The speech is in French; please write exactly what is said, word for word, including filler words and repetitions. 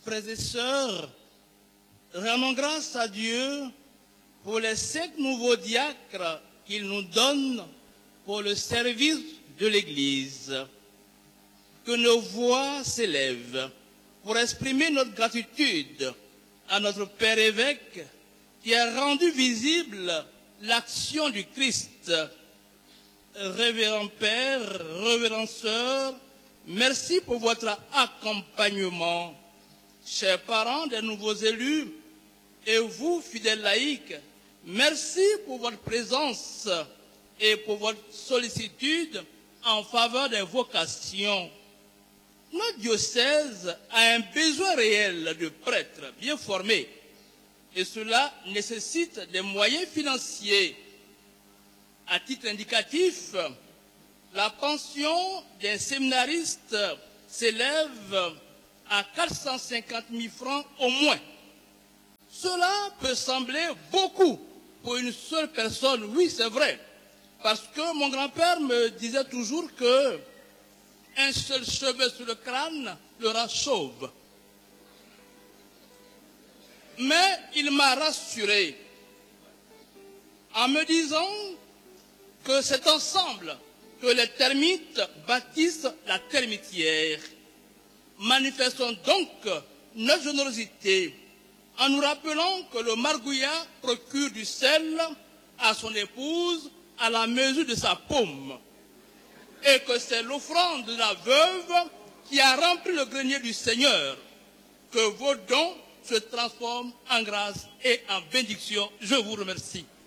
Frères et sœurs, rendons grâce à Dieu pour les cinq nouveaux diacres qu'il nous donne pour le service de l'Église. Que nos voix s'élèvent pour exprimer notre gratitude à notre Père évêque qui a rendu visible l'action du Christ. Révérend Père, révérend Sœur, merci pour votre accompagnement. Chers parents des nouveaux élus, et vous, fidèles laïcs, merci pour votre présence et pour votre sollicitude en faveur des vocations. Notre diocèse a un besoin réel de prêtres bien formés, et cela nécessite des moyens financiers. À titre indicatif, la pension d'un séminariste s'élève à quatre cent cinquante mille francs au moins. Cela peut sembler beaucoup pour une seule personne, oui c'est vrai, parce que mon grand-père me disait toujours que un seul cheveu sur le crâne le rend chauve. Mais il m'a rassuré en me disant que c'est ensemble que les termites bâtissent la termitière. Manifestons donc notre générosité en nous rappelant que le margouillat procure du sel à son épouse à la mesure de sa paume et que c'est l'offrande de la veuve qui a rempli le grenier du Seigneur. Que vos dons se transforment en grâce et en bénédiction. Je vous remercie.